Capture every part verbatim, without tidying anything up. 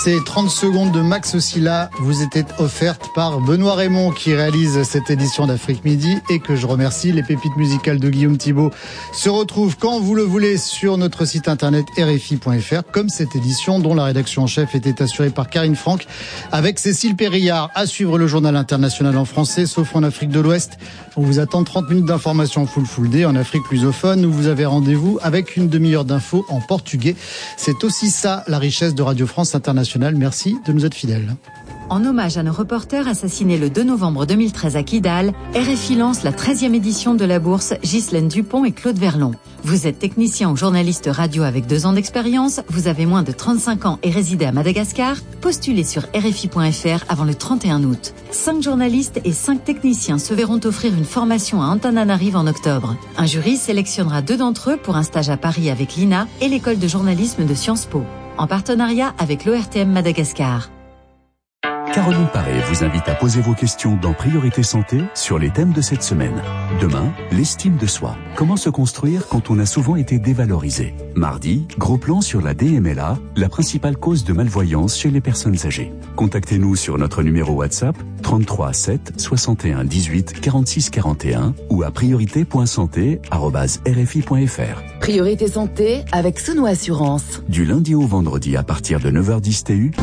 Ces trente secondes de Max Silla vous étaient offertes par Benoît Raymond qui réalise cette édition d'Afrique Midi et que je remercie. Les pépites musicales de Guillaume Thibault se retrouvent quand vous le voulez sur notre site internet R F I point F R, comme cette édition dont la rédaction en chef était assurée par Karine Franck avec Cécile Périllard. À suivre le journal international en français, sauf en Afrique de l'Ouest. On vous attend trente minutes d'information full full day. En Afrique lusophone, où vous avez rendez-vous avec une demi-heure d'infos en portugais. C'est aussi ça, la richesse de Radio France Internationale. Merci de nous être fidèles. En hommage à nos reporters assassinés le deux novembre deux mille treize à Kidal, R F I lance la treizième édition de la bourse Ghislaine Dupont et Claude Verlon. Vous êtes technicien ou journaliste radio avec deux ans d'expérience, vous avez moins de trente-cinq ans et résidez à Madagascar, postulez sur R F I point F R avant le trente et un août. Cinq journalistes et cinq techniciens se verront offrir une formation à Antananarive en octobre. Un jury sélectionnera deux d'entre eux pour un stage à Paris avec l'I N A et l'école de journalisme de Sciences Po, en partenariat avec l'O R T M Madagascar. Caroline Paré vous invite à poser vos questions dans Priorité Santé sur les thèmes de cette semaine. Demain, l'estime de soi. Comment se construire quand on a souvent été dévalorisé? Mardi, gros plan sur la D M L A, la principale cause de malvoyance chez les personnes âgées. Contactez-nous sur notre numéro WhatsApp trente-trois sept soixante et un dix-huit quarante-six quarante et un ou à priorité point santé arobase r f i point f r. Priorité Santé avec Sono Assurance. Du lundi au vendredi à partir de neuf heures dix T U.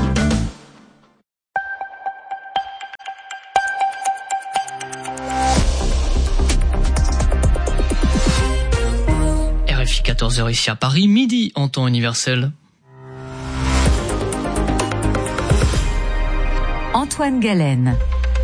quatorze heures ici à Paris, midi en temps universel. Antoine Galen.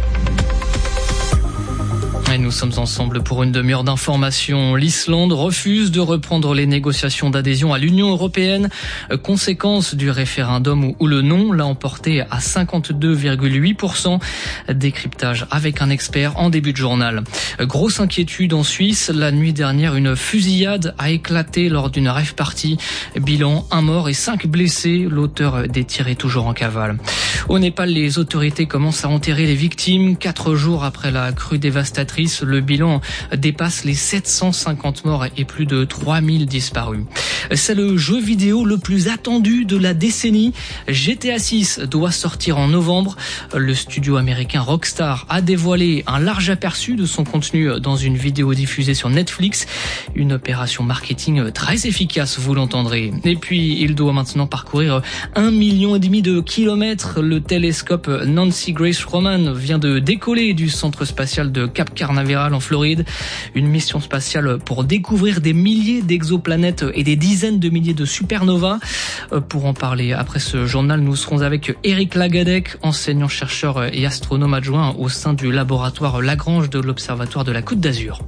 Et nous sommes ensemble pour une demi-heure d'information. L'Islande refuse de reprendre les négociations d'adhésion à l'Union européenne. Conséquence du référendum où le non l'a emporté à cinquante-deux virgule huit pour cent. Décryptage avec un expert en début de journal. Grosse inquiétude en Suisse. La nuit dernière, une fusillade a éclaté lors d'une rave party. Bilan, un mort et cinq blessés. L'auteur des tirs est toujours en cavale. Au Népal, les autorités commencent à enterrer les victimes. Quatre jours après la crue dévastatrice, le bilan dépasse les sept cent cinquante morts et plus de trois mille disparus. C'est le jeu vidéo le plus attendu de la décennie. G T A six doit sortir en novembre. Le studio américain Rockstar a dévoilé un large aperçu de son contenu dans une vidéo diffusée sur Netflix. Une opération marketing très efficace, vous l'entendrez. Et puis, il doit maintenant parcourir un million et demi de kilomètres. Le télescope Nancy Grace Roman vient de décoller du centre spatial de Cap Canaveral en Floride. Une mission spatiale pour découvrir des milliers d'exoplanètes et des dizaines de milliers de supernovas. Pour en parler après ce journal, nous serons avec Éric Lagadec, enseignant-chercheur et astronome adjoint au sein du laboratoire Lagrange de l'Observatoire de la Côte d'Azur.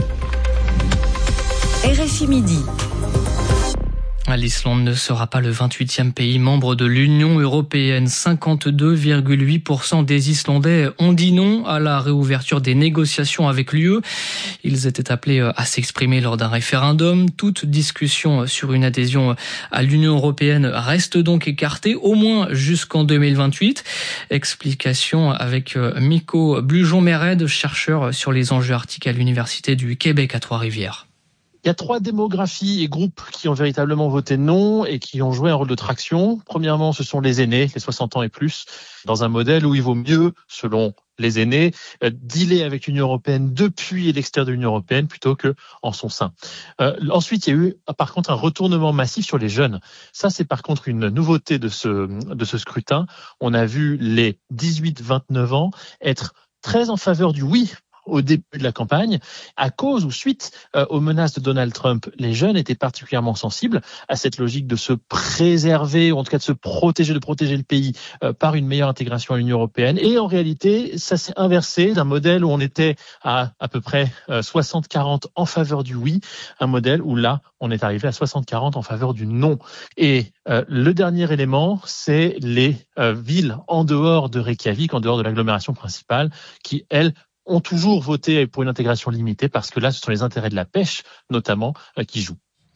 R F I Midi. L'Islande ne sera pas le vingt-huitième pays membre de l'Union européenne. cinquante-deux virgule huit pour cent des Islandais ont dit non à la réouverture des négociations avec l'U E. Ils étaient appelés à s'exprimer lors d'un référendum. Toute discussion sur une adhésion à l'Union européenne reste donc écartée, au moins jusqu'en deux mille vingt-huit. Explication avec Miko Blujon-Méred, chercheur sur les enjeux arctiques à l'Université du Québec à Trois-Rivières. Il y a trois démographies et groupes qui ont véritablement voté non et qui ont joué un rôle de traction. Premièrement, ce sont les aînés, les soixante ans et plus, dans un modèle où il vaut mieux, selon les aînés, dealer avec l'Union européenne depuis l'extérieur de l'Union européenne plutôt que en son sein. Euh, ensuite, il y a eu par contre un retournement massif sur les jeunes. Ça, c'est par contre une nouveauté de ce, de ce scrutin. On a vu les dix-huit vingt-neuf ans être très en faveur du oui au début de la campagne, à cause ou suite euh, aux menaces de Donald Trump. Les jeunes étaient particulièrement sensibles à cette logique de se préserver, ou en tout cas de se protéger, de protéger le pays euh, par une meilleure intégration à l'Union européenne. Et en réalité, ça s'est inversé d'un modèle où on était à à peu près euh, soixante quarante en faveur du oui, un modèle où là, on est arrivé à soixante quarante en faveur du non. Et euh, le dernier élément, c'est les euh, villes en dehors de Reykjavik, en dehors de l'agglomération principale, qui, elles, ont toujours voté pour une intégration limitée parce que là, ce sont les intérêts de la pêche, notamment, euh, qui jouent.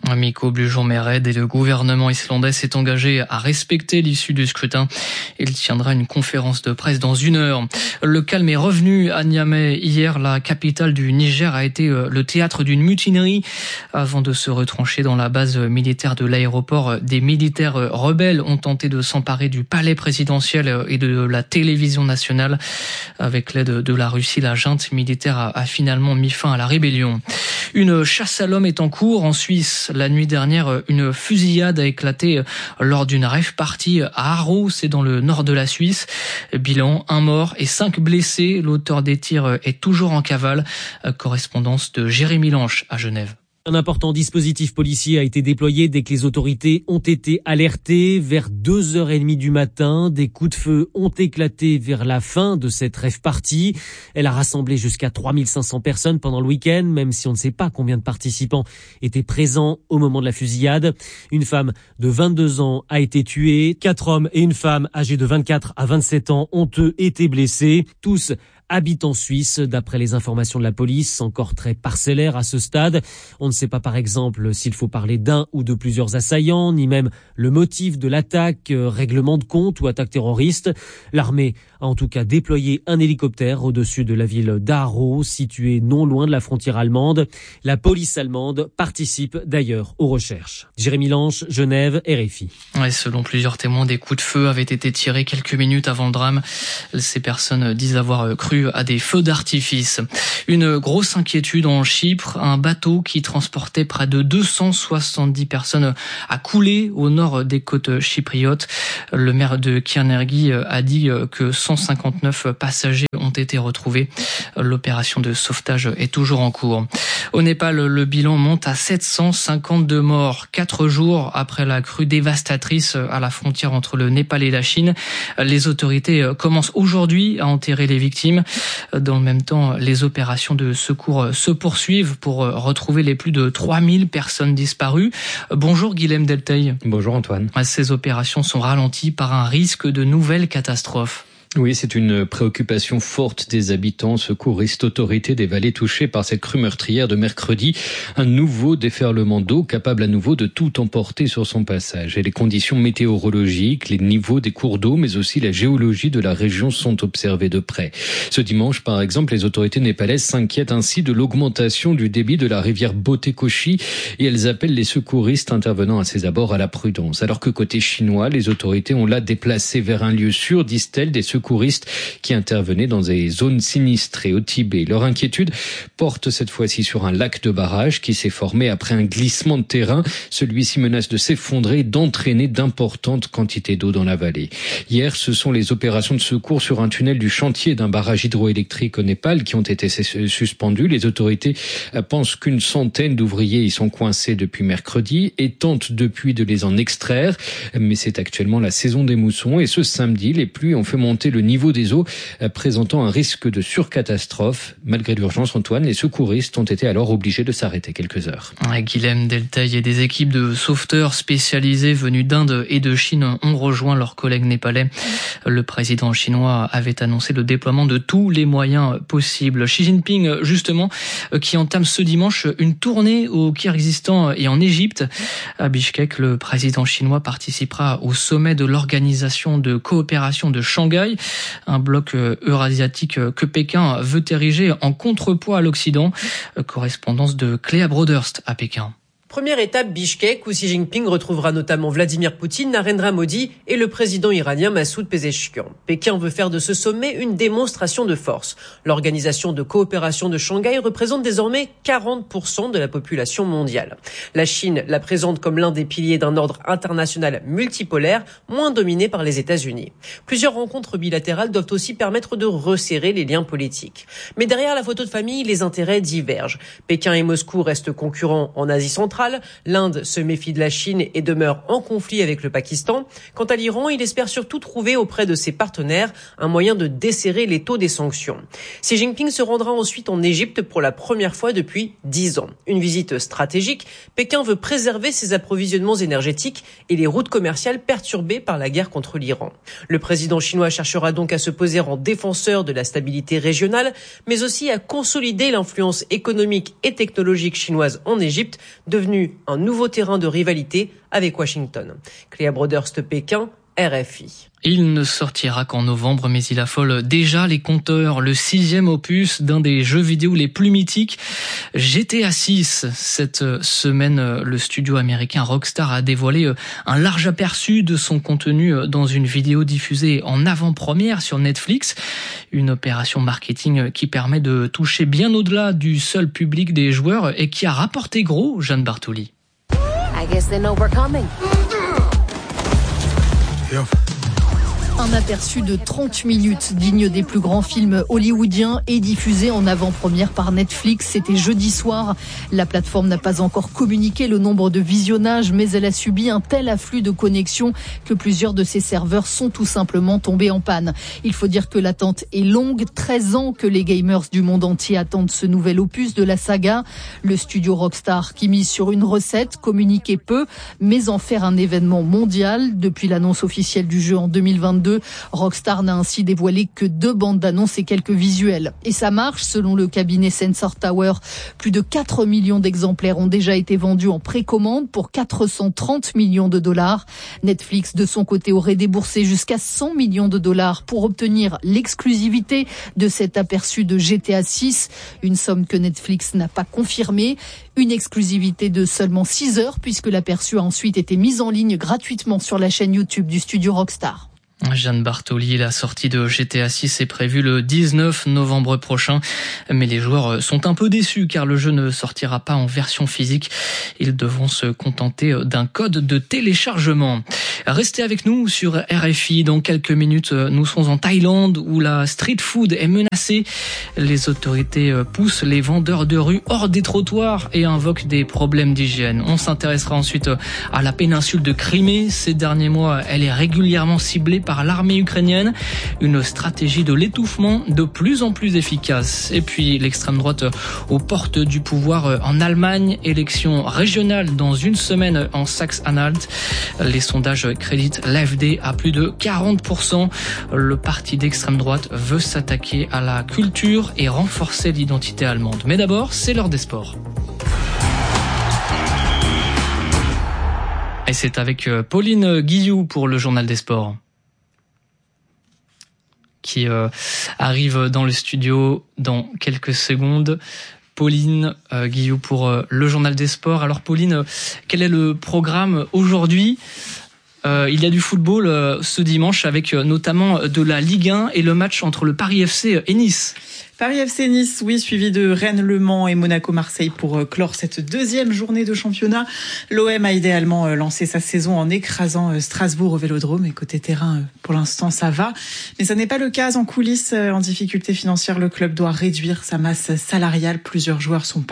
Mikko Blujon-Mered et le gouvernement islandais s'est engagé à respecter l'issue du scrutin. Il tiendra une conférence de presse dans une heure. Le calme est revenu à Niamey. Hier, la capitale du Niger a été le théâtre d'une mutinerie. Avant de se retrancher dans la base militaire de l'aéroport, des militaires rebelles ont tenté de s'emparer du palais présidentiel et de la télévision nationale. Avec l'aide de la Russie, la junte militaire a finalement mis fin à la rébellion. Une chasse à l'homme est en cours en Suisse. La nuit dernière, une fusillade a éclaté lors d'une rave party à Aarau, c'est dans le nord de la Suisse. Bilan, un mort et cinq blessés. L'auteur des tirs est toujours en cavale. Correspondance de Jérémy Lanche à Genève. Un important dispositif policier a été déployé dès que les autorités ont été alertées. Vers deux heures trente du matin, des coups de feu ont éclaté vers la fin de cette rave party. Elle a rassemblé jusqu'à trois mille cinq cents personnes pendant le week-end, même si on ne sait pas combien de participants étaient présents au moment de la fusillade. Une femme de vingt-deux ans a été tuée. Quatre hommes et une femme âgés de vingt-quatre à vingt-sept ans ont eux été blessés. Tous habitent en Suisse, d'après les informations de la police, encore très parcellaires à ce stade. On ne sait pas par exemple s'il faut parler d'un ou de plusieurs assaillants, ni même le motif de l'attaque, euh, règlement de compte ou attaque terroriste. L'armée a en tout cas déployé un hélicoptère au-dessus de la ville d'Aarau, située non loin de la frontière allemande. La police allemande participe d'ailleurs aux recherches. Jérémy Lanche, Genève, R F I. Ouais, selon plusieurs témoins, des coups de feu avaient été tirés quelques minutes avant le drame. Ces personnes disent avoir cru à des feux d'artifice. Une grosse inquiétude en Chypre. Un bateau qui transportait près de deux cent soixante-dix personnes a coulé au nord des côtes chypriotes. Le maire de Kirnergi a dit que cent cinquante-neuf passagers ont été retrouvés. L'opération de sauvetage est toujours en cours. Au Népal, le bilan monte à sept cent cinquante-deux morts. Quatre jours après la crue dévastatrice à la frontière entre le Népal et la Chine, les autorités commencent aujourd'hui à enterrer les victimes. Dans le même temps, les opérations de secours se poursuivent pour retrouver les plus de trois mille personnes disparues. Bonjour Guilhem Delteil. Bonjour Antoine. Ces opérations sont ralenties par un risque de nouvelles catastrophes. Oui, c'est une préoccupation forte des habitants, secouristes, autorités des vallées touchées par cette crue meurtrière de mercredi. Un nouveau déferlement d'eau capable à nouveau de tout emporter sur son passage. Et les conditions météorologiques, les niveaux des cours d'eau, mais aussi la géologie de la région sont observés de près. Ce dimanche, par exemple, les autorités népalaises s'inquiètent ainsi de l'augmentation du débit de la rivière Botekoshi et elles appellent les secouristes intervenant à ses abords à la prudence. Alors que côté chinois, les autorités ont là déplacé vers un lieu sûr, disent-elles, des secouristes qui intervenaient dans des zones sinistrées au Tibet. Leur inquiétude porte cette fois-ci sur un lac de barrage qui s'est formé après un glissement de terrain. Celui-ci menace de s'effondrer et d'entraîner d'importantes quantités d'eau dans la vallée. Hier, ce sont les opérations de secours sur un tunnel du chantier d'un barrage hydroélectrique au Népal qui ont été suspendues. Les autorités pensent qu'une centaine d'ouvriers y sont coincés depuis mercredi et tentent depuis de les en extraire. Mais c'est actuellement la saison des moussons et ce samedi, les pluies ont fait monter le niveau des eaux, présentant un risque de surcatastrophe. Malgré l'urgence, Antoine, les secouristes ont été alors obligés de s'arrêter quelques heures. Guilhem Delteil et des équipes de sauveteurs spécialisées venues d'Inde et de Chine ont rejoint leurs collègues népalais. Le président chinois avait annoncé le déploiement de tous les moyens possibles. Xi Jinping, justement, qui entame ce dimanche une tournée au Kyrgyzstan et en Égypte. À Bishkek, le président chinois participera au sommet de l'Organisation de coopération de Shanghai, un bloc eurasiatique que Pékin veut ériger en contrepoids à l'Occident. Correspondance de Cléa Broderst à Pékin. Première étape, Bishkek, où Xi Jinping retrouvera notamment Vladimir Poutine, Narendra Modi et le président iranien Massoud Pezeshkian. Pékin veut faire de ce sommet une démonstration de force. L'Organisation de coopération de Shanghai représente désormais quarante pour cent de la population mondiale. La Chine la présente comme l'un des piliers d'un ordre international multipolaire, moins dominé par les États-Unis. Plusieurs rencontres bilatérales doivent aussi permettre de resserrer les liens politiques. Mais derrière la photo de famille, les intérêts divergent. Pékin et Moscou restent concurrents en Asie centrale. L'Inde se méfie de la Chine et demeure en conflit avec le Pakistan. Quant à l'Iran, il espère surtout trouver auprès de ses partenaires un moyen de desserrer les taux des sanctions. Xi Jinping se rendra ensuite en Égypte pour la première fois depuis dix ans. Une visite stratégique. Pékin veut préserver ses approvisionnements énergétiques et les routes commerciales perturbées par la guerre contre l'Iran. Le président chinois cherchera donc à se poser en défenseur de la stabilité régionale, mais aussi à consolider l'influence économique et technologique chinoise en Égypte, devenue devenu un nouveau terrain de rivalité avec Washington. Cléa Broderst, Pékin, R F I. Il ne sortira qu'en novembre, mais il affole déjà les compteurs. Le sixième opus d'un des jeux vidéo les plus mythiques, G T A six. Cette semaine, le studio américain Rockstar a dévoilé un large aperçu de son contenu dans une vidéo diffusée en avant-première sur Netflix. Une opération marketing qui permet de toucher bien au-delà du seul public des joueurs et qui a rapporté gros, Jeanne Bartoli. I guess they know we're coming. Un aperçu de trente minutes, digne des plus grands films hollywoodiens et diffusé en avant-première par Netflix. C'était jeudi soir. La plateforme n'a pas encore communiqué le nombre de visionnages, mais elle a subi un tel afflux de connexions que plusieurs de ses serveurs sont tout simplement tombés en panne. Il faut dire que l'attente est longue. treize ans que les gamers du monde entier attendent ce nouvel opus de la saga. Le studio Rockstar, qui mise sur une recette, communiquer peu, mais en faire un événement mondial. Depuis l'annonce officielle du jeu en deux mille vingt-deux, Rockstar n'a ainsi dévoilé que deux bandes d'annonces et quelques visuels. Et ça marche, selon le cabinet Sensor Tower. Plus de quatre millions d'exemplaires ont déjà été vendus en précommande pour quatre cent trente millions de dollars. Netflix, de son côté, aurait déboursé jusqu'à cent millions de dollars pour obtenir l'exclusivité de cet aperçu de G T A six. Une somme que Netflix n'a pas confirmée. Une exclusivité de seulement six heures puisque l'aperçu a ensuite été mis en ligne gratuitement sur la chaîne YouTube du studio Rockstar. Jeanne Bartoli, la sortie de G T A six est prévue le dix-neuf novembre prochain. Mais les joueurs sont un peu déçus car le jeu ne sortira pas en version physique. Ils devront se contenter d'un code de téléchargement. Restez avec nous sur R F I. Dans quelques minutes, nous serons en Thaïlande où la street food est menacée. Les autorités poussent les vendeurs de rue hors des trottoirs et invoquent des problèmes d'hygiène. On s'intéressera ensuite à la péninsule de Crimée. Ces derniers mois, elle est régulièrement ciblée par l'armée ukrainienne, une stratégie de l'étouffement de plus en plus efficace. Et puis l'extrême droite aux portes du pouvoir en Allemagne, élection régionale dans une semaine en Saxe-Anhalt. Les sondages créditent l'A F D à plus de quarante pour cent. Le parti d'extrême droite veut s'attaquer à la culture et renforcer l'identité allemande. Mais d'abord, c'est l'heure des sports. Et c'est avec Pauline Guillou pour le journal des sports, qui euh, arrive dans le studio dans quelques secondes. Pauline euh, Guillou pour euh, le journal des sports. Alors Pauline, euh, quel est le programme aujourd'hui ? Euh, il y a du football euh, ce dimanche avec euh, notamment de la Ligue un et le match entre le Paris F C et Nice. Paris F C Nice, oui, suivi de Rennes, Le Mans et Monaco-Marseille pour clore cette deuxième journée de championnat. L'O M a idéalement lancé sa saison en écrasant Strasbourg au Vélodrome et côté terrain, pour l'instant, ça va. Mais ça n'est pas le cas en coulisses. En difficulté financière, le club doit réduire sa masse salariale. Plusieurs joueurs sont